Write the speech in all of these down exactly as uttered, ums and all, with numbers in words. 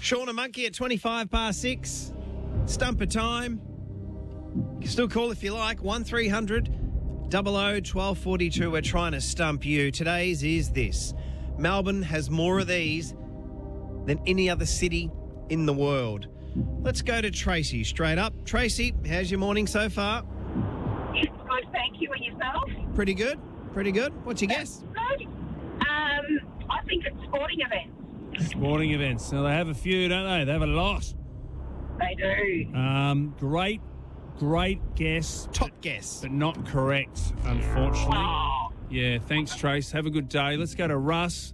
Sean and Monkey at twenty-five past six. Stumper time. You can still call if you like. one three hundred double oh twelve forty-two. We're trying to stump you. Today's is this. Melbourne has more of these than any other city in the world. Let's go to Tracy straight up. Tracy, how's your morning so far? Good, thank you. And yourself? Pretty good. Pretty good. What's your guess? Good. Um, I think it's sporting events. Sporting events. Now, they have a few, don't they? They have a lot. They do. Um, great, great guess. Top guess. But not correct, unfortunately. Oh. Yeah, thanks, Trace. Have a good day. Let's go to Russ.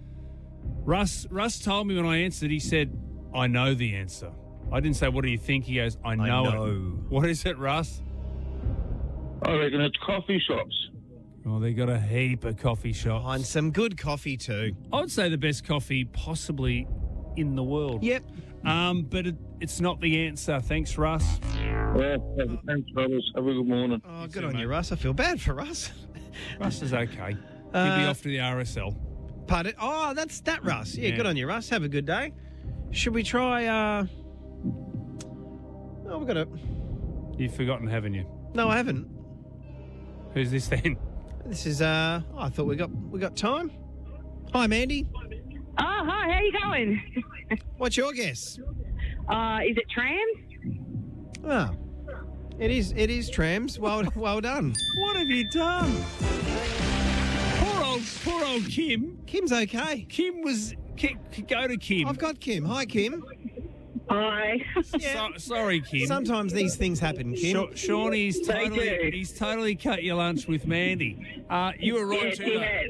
Russ Russ told me when I answered, he said, I know the answer. I didn't say, what do you think? He goes, I know, know. it. What is it, Russ? I reckon it's coffee shops. Oh, they got a heap of coffee shops. And some good coffee too. I would say the best coffee possibly in the world. Yep. Um, but it, it's not the answer. Thanks, Russ. Well, thanks, brothers. Have a good morning. Oh, good too, on mate. you, Russ. I feel bad for Russ. Russ is okay. He'll Uh, be off to the R S L. Pardon? Oh, that's that Russ. Yeah, Yeah. good on you, Russ. Have a good day. Should we try, uh... Oh, we've got a... You've forgotten, haven't you? No, I haven't. Who's this then? This is, uh... Oh, I thought we got we got time. Hi, Mandy. Oh, hi. How you going? What's your guess? Uh, is it trams? Oh, it is, it is trams. Well, well done. What have you done? Poor old, poor old Kim. Kim's okay. Kim was... Ki- Go to Kim. I've got Kim. Hi, Kim. Hi. Yeah. So, sorry, Kim. Sometimes these things happen, Kim. Sha- Shawnee's They totally, do. he's totally cut your lunch with Mandy. Uh, you were right Yes, too. he though. has.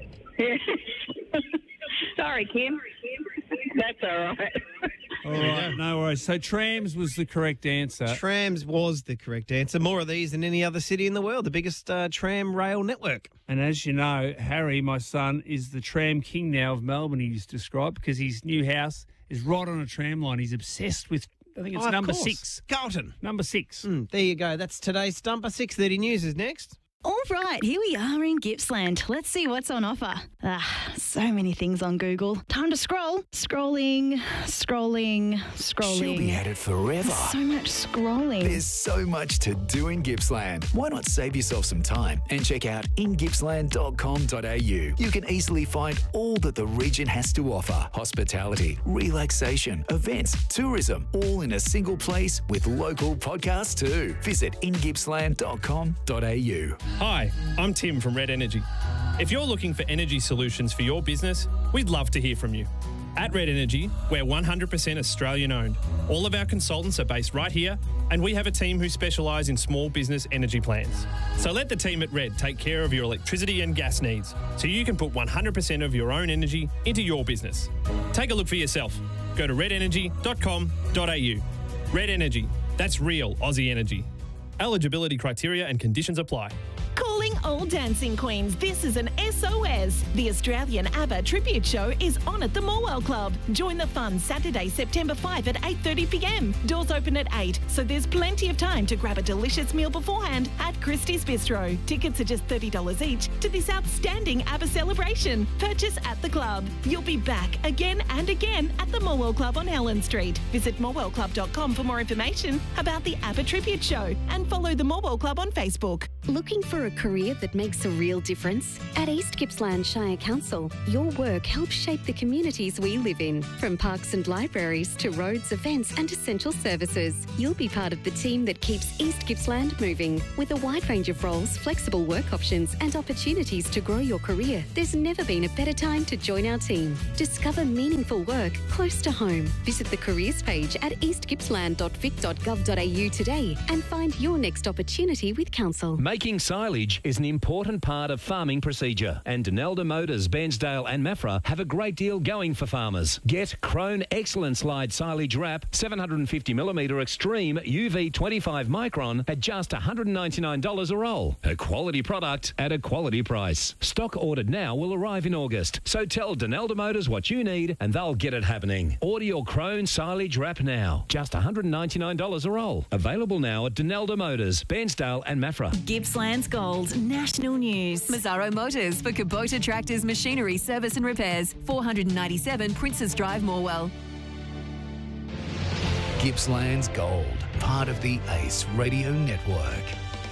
Yeah. Sorry, Kim. That's all right. All right, no worries. So trams was the correct answer. Trams was the correct answer. More of these than any other city in the world. The biggest uh, tram rail network. And as you know, Harry, my son, is the tram king now of Melbourne, he's described, because his new house is right on a tram line. He's obsessed with, I think it's Oh, of number course. six. Carlton. Number six. Mm, there you go. That's today's Stumper. six thirty News is next. All right, here we are in Gippsland. Let's see what's on offer. Ah, so many things on Google. Time to scroll. Scrolling, scrolling, scrolling. She'll be at it forever. So much scrolling. There's so much to do in Gippsland. Why not save yourself some time and check out in gippsland dot com dot a u? You can easily find all that the region has to offer. Hospitality, relaxation, events, tourism, all in a single place with local podcasts too. Visit in gippsland dot com dot a u. Hi, I'm Tim from Red Energy. If you're looking for energy solutions for your business, we'd love to hear from you. At Red Energy, we're one hundred percent Australian owned. All of our consultants are based right here, and we have a team who specialise in small business energy plans. So let the team at Red take care of your electricity and gas needs, so you can put one hundred percent of your own energy into your business. Take a look for yourself. Go to red energy dot com dot a u. Red Energy, that's real Aussie energy. Eligibility criteria and conditions apply. Calling all dancing queens, this is an S O S. The Australian ABBA Tribute Show is on at the Morwell Club. Join the fun Saturday, September fifth at eight thirty p m. Doors open at eight, so there's plenty of time to grab a delicious meal beforehand at Christie's Bistro. Tickets are just thirty dollars each to this outstanding ABBA celebration. Purchase at the club. You'll be back again and again at the Morwell Club on Helen Street. Visit morwell club dot com for more information about the ABBA Tribute Show and follow the Morwell Club on Facebook. Looking for a career that makes a real difference? At East Gippsland Shire Council, your work helps shape the communities we live in. From parks and libraries to roads, events and essential services, you'll be part of the team that keeps East Gippsland moving. With a wide range of roles, flexible work options and opportunities to grow your career, there's never been a better time to join our team. Discover meaningful work close to home. Visit the careers page at east gippsland dot vic dot gov dot a u today and find your next opportunity with Council. Making silage is an important part of farming procedure, and Denelda Motors, Bairnsdale and Maffra have a great deal going for farmers. Get Krone Excellent Slide Silage Wrap seven hundred fifty millimetre Extreme U V twenty-five micron at just one hundred ninety-nine dollars a roll. A quality product at a quality price. Stock ordered now will arrive in August, so tell Denelda Motors what you need and they'll get it happening. Order your Krone Silage Wrap now. Just one hundred ninety-nine dollars a roll. Available now at Denelda Motors, Bairnsdale and Maffra. Gippsland's Gold, national news. Mazzaro Motors for Kubota Tractors, Machinery, Service and Repairs. four ninety-seven Princess Drive, Morwell. Gippsland's Gold, part of the Ace Radio Network.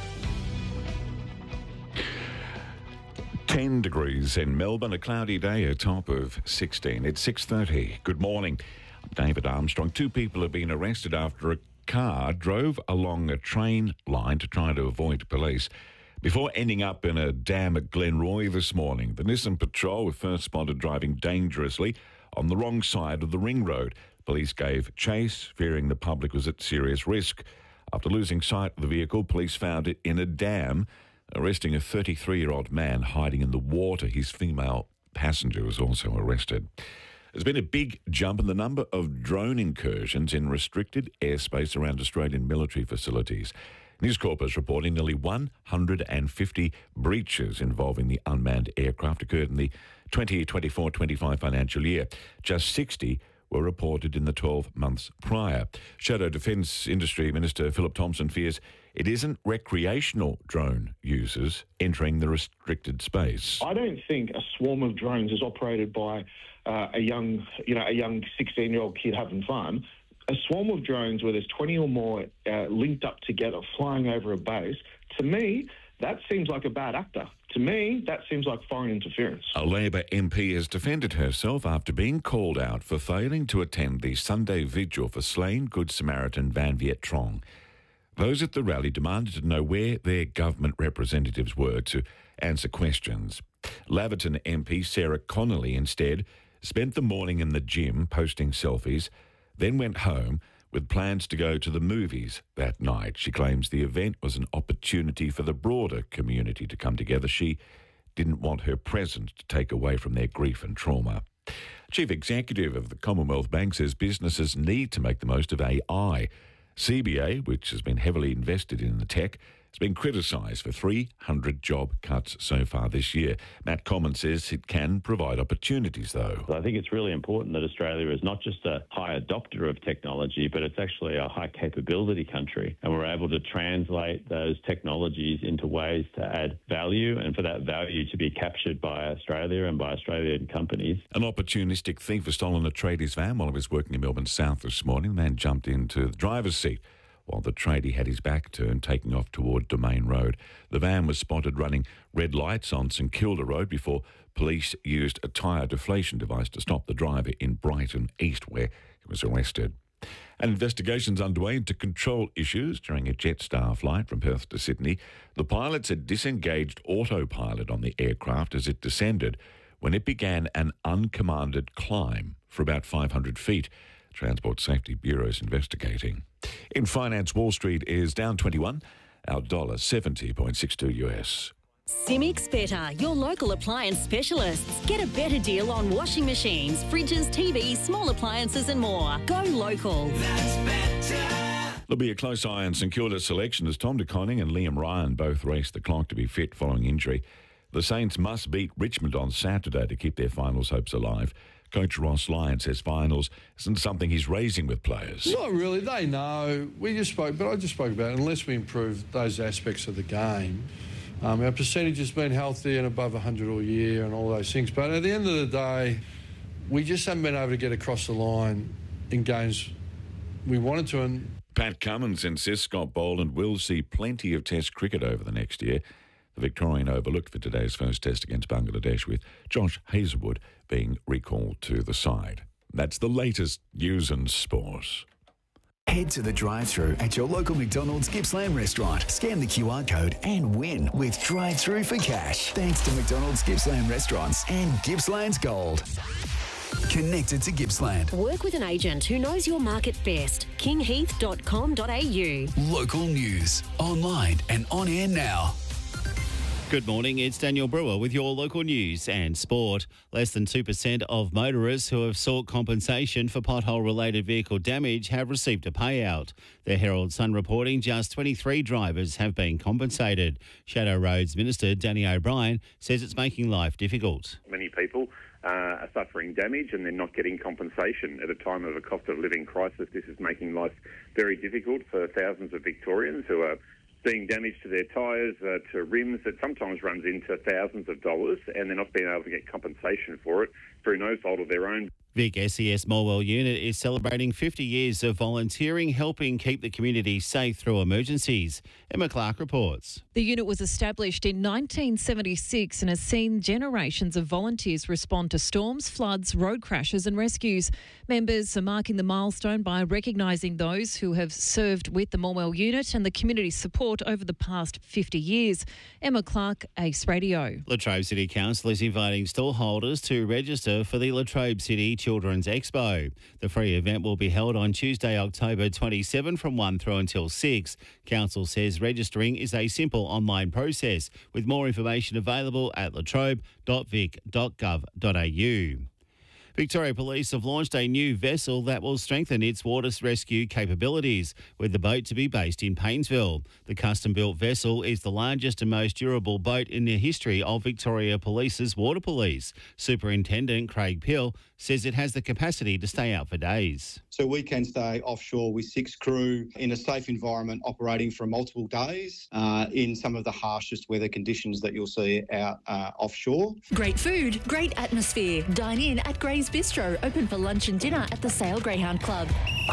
ten degrees in Melbourne, a cloudy day, a top of sixteen. It's six thirty. Good morning. I'm David Armstrong. Two people have been arrested after a car drove along a train line to try to avoid police before ending up in a dam at Glenroy this morning. The Nissan Patrol were first spotted driving dangerously on the wrong side of the ring road. Police gave chase, fearing the public was at serious risk. After losing sight of the vehicle, police found it in a dam, arresting a thirty-three-year-old man hiding in the water. His female passenger was also arrested. There's been a big jump in the number of drone incursions in restricted airspace around Australian military facilities. News Corp is reporting nearly one hundred fifty breaches involving the unmanned aircraft occurred in the twenty twenty-four twenty-five financial year. Just sixty were reported in the twelve months prior. Shadow Defence Industry Minister Philip Thompson fears it isn't recreational drone users entering the restricted space. I don't think a swarm of drones is operated by uh, a young, you know, a young sixteen-year-old kid having fun. A swarm of drones where there's twenty or more uh, linked up together flying over a base, to me, that seems like a bad actor. To me, that seems like foreign interference. A Labor M P has defended herself after being called out for failing to attend the Sunday vigil for slain Good Samaritan Van Viet Trong. Those at the rally demanded to know where their government representatives were to answer questions. Laverton M P Sarah Connolly instead spent the morning in the gym posting selfies, then went home with plans to go to the movies that night. She claims the event was an opportunity for the broader community to come together. She didn't want her presence to take away from their grief and trauma. Chief Executive of the Commonwealth Bank says businesses need to make the most of A I. C B A, which has been heavily invested in the tech, has been criticised for three hundred job cuts so far this year. Matt Common says it can provide opportunities, though. I think it's really important that Australia is not just a high adopter of technology, but it's actually a high capability country. And we're able to translate those technologies into ways to add value and for that value to be captured by Australia and by Australian companies. An opportunistic thief has stolen a tradie's van while he was working in Melbourne South this morning. The man jumped into the driver's seat while the tradie had his back turned, taking off toward Domain Road. The van was spotted running red lights on St Kilda Road before police used a tyre deflation device to stop the driver in Brighton East, where he was arrested. An investigation's underway into control issues during a Jetstar flight from Perth to Sydney. The pilots had disengaged autopilot on the aircraft as it descended when it began an uncommanded climb for about five hundred feet. Transport Safety Bureau is investigating. In finance, Wall Street is down twenty-one, our dollar seventy point six two U S. Cimix Better, your local appliance specialists. Get a better deal on washing machines, fridges, T Vs, small appliances and more. Go local. That's better. There'll be a close eye on St Kilda's selection as Tom De Koning and Liam Ryan both race the clock to be fit following injury. The Saints must beat Richmond on Saturday to keep their finals hopes alive. Coach Ross Lyon says finals isn't something he's raising with players. Not really. They know. We just spoke, but I just spoke about it. Unless we improve those aspects of the game, um, our percentage has been healthy and above one hundred all year and all those things. But at the end of the day, we just haven't been able to get across the line in games we wanted to. And Pat Cummins insists Scott Boland will see plenty of Test cricket over the next year. The Victorian overlooked for today's first test against Bangladesh, with Josh Hazlewood being recalled to the side. That's the latest news and sport. Head to the drive-thru at your local McDonald's Gippsland restaurant. Scan the Q R code and win with drive-thru for cash. Thanks to McDonald's Gippsland restaurants and Gippsland's Gold. Connected to Gippsland. Work with an agent who knows your market best. king heath dot com dot a u. Local news, online and on air now. Good morning, it's Daniel Brewer with your local news and sport. Less than two percent of motorists who have sought compensation for pothole-related vehicle damage have received a payout. The Herald Sun reporting just twenty-three drivers have been compensated. Shadow Roads Minister Danny O'Brien says it's making life difficult. Many people uh, are suffering damage and they're not getting compensation. At a time of a cost of living crisis, this is making life very difficult for thousands of Victorians who are seeing damage to their tyres, uh, to rims that sometimes runs into thousands of dollars, and they're not being able to get compensation for it through no fault of their own. Vic S E S Morwell unit is celebrating fifty years of volunteering, helping keep the community safe through emergencies. Emma Clark reports. The unit was established in nineteen seventy-six and has seen generations of volunteers respond to storms, floods, road crashes and rescues. Members are marking the milestone by recognising those who have served with the Morwell unit and the community support over the past fifty years. Emma Clark, Ace Radio. Latrobe City Council is inviting stallholders to register for the Latrobe City Children's Expo. The free event will be held on Tuesday, October twenty-seventh from one through until six. Council says registering is a simple online process, with more information available at latrobe dot vic dot gov dot a u. Victoria Police have launched a new vessel that will strengthen its water rescue capabilities, with the boat to be based in Paynesville. The custom-built vessel is the largest and most durable boat in the history of Victoria Police's Water Police. Superintendent Craig Pill says it has the capacity to stay out for days. So we can stay offshore with six crew in a safe environment operating for multiple days uh, in some of the harshest weather conditions that you'll see out uh, offshore. Great food, great atmosphere. Dine in at Gray's Bistro, open for lunch and dinner at the Sale Greyhound Club.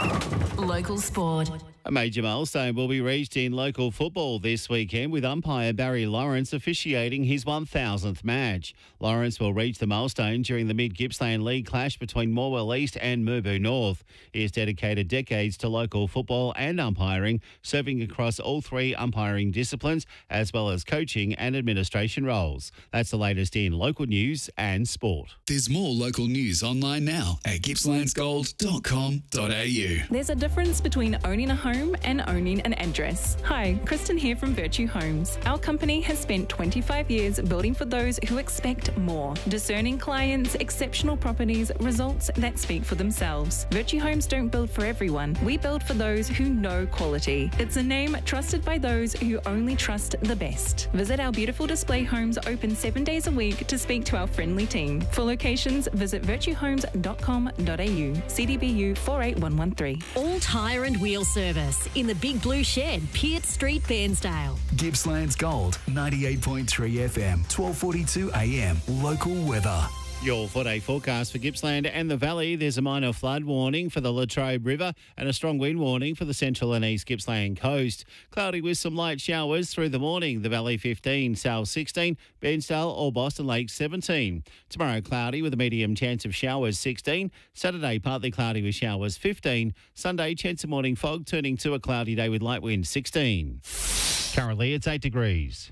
Local sport. A major milestone will be reached in local football this weekend, with umpire Barry Lawrence officiating his one thousandth match. Lawrence will reach the milestone during the Mid-Gippsland League clash between Morwell East and Murbu North. He has dedicated decades to local football and umpiring, serving across all three umpiring disciplines, as well as coaching and administration roles. That's the latest in local news and sport. There's more local news online now at gippslands gold dot com dot a u. There's a difference between owning a home and owning an address. Hi, Kristen here from Virtue Homes. Our company has spent twenty-five years building for those who expect more. Discerning clients, exceptional properties, results that speak for themselves. Virtue Homes don't build for everyone. We build for those who know quality. It's a name trusted by those who only trust the best. Visit our beautiful display homes open seven days a week to speak to our friendly team. For locations, visit virtue homes dot com dot a u. C D B U four eight one one three. All tyre and wheel service in the Big Blue Shed, Peart Street, Bairnsdale. Gippsland's Gold, ninety-eight point three F M, twelve forty-two A M. Local weather. Your four-day forecast for Gippsland and the Valley. There's a minor flood warning for the Latrobe River and a strong wind warning for the central and east Gippsland coast. Cloudy with some light showers through the morning. The Valley fifteen, South sixteen, Bairnsdale or Boston Lake seventeen. Tomorrow cloudy with a medium chance of showers sixteen. Saturday partly cloudy with showers fifteen. Sunday chance of morning fog turning to a cloudy day with light wind sixteen. Currently it's eight degrees.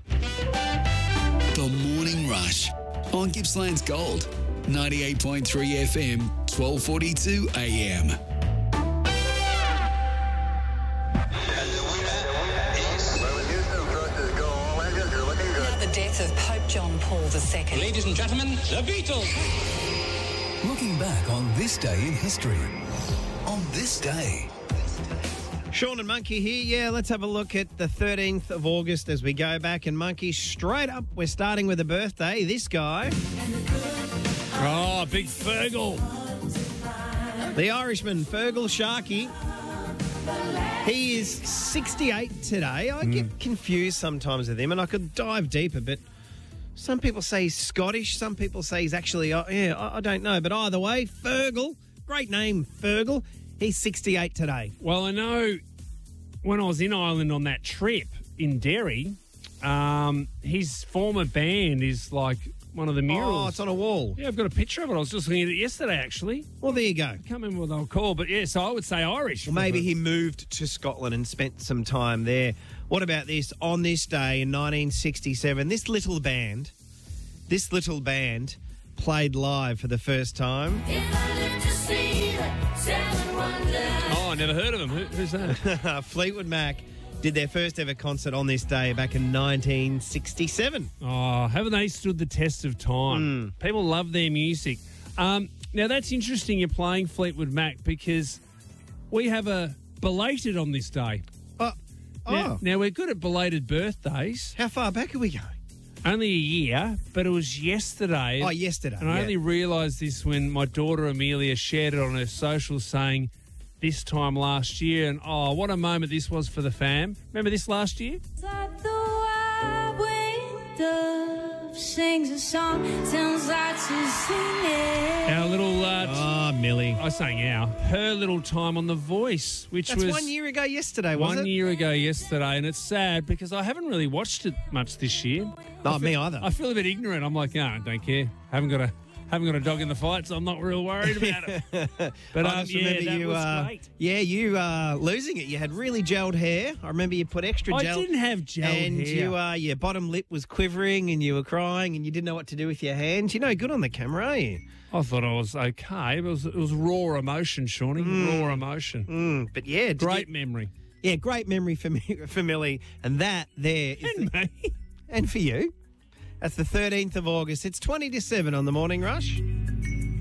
The Morning Rush on Gippsland's Gold, ninety-eight point three F M, twelve forty-two A M. Now the death of Pope John Paul the Second. Ladies and gentlemen, the Beatles. Looking back on this day in history. On this day. Sean and Monkey here. Yeah, let's have a look at the thirteenth of August as we go back. And Monkey, straight up, we're starting with a birthday. This guy. Oh, big Fergal. The Irishman, Fergal Sharkey. He is sixty-eight today. I get mm. confused sometimes with him, and I could dive deeper, but some people say he's Scottish. Some people say he's actually, uh, yeah, I, I don't know. But either way, Fergal, great name, Fergal. He's sixty-eight today. Well, I know when I was in Ireland on that trip in Derry, um, his former band is like one of the murals. Oh, it's on a wall. Yeah, I've got a picture of it. I was just looking at it yesterday, actually. Well, there you go. I can't remember what they were called, but yeah, so I would say Irish. Well, maybe he moved to Scotland and spent some time there. What about this? On this day in nineteen sixty-seven, this little band, this little band played live for the first time. If I live to see that seven wonders. Oh, I never heard of him. Who, who's that? Fleetwood Mac did their first ever concert on this day back in nineteen sixty-seven. Oh, haven't they stood the test of time? Mm. People love their music. Um, now, that's interesting you're playing Fleetwood Mac because we have a belated on this day. Oh. Now, oh. now, we're good at belated birthdays. How far back are we going? Only a year, but it was yesterday. Oh, yesterday. And I yeah. only realised this when my daughter Amelia shared it on her social saying this time last year. And, oh, what a moment this was for the fam. Remember this last year? sings a song, sounds like she's singing. Our little... Uh, Oh, Millie. I was saying our. Her little time on The Voice, which That's was... one year ago yesterday, was One it? year ago yesterday, and it's sad because I haven't really watched it much this year. Not I me feel- either. I feel a bit ignorant. I'm like, no, I don't care. Haven't got a haven't got a dog in the fight, so I'm not real worried about it. But I um, just yeah, remember that you, was uh, great. Yeah, you uh, losing it. You had really gelled hair. I remember you put extra I gel. didn't have gelled and hair. you, uh, your bottom lip was quivering, and you were crying, and you didn't know what to do with your hands. You're no good on the camera, are you? I thought I was okay. It was it was raw emotion, Shawnee. Raw emotion. Mm, but yeah, did Great you- memory. Yeah, great memory for me, for Millie, and that there is And the- me. and for you. That's the thirteenth of August. It's twenty to seven on the Morning Rush.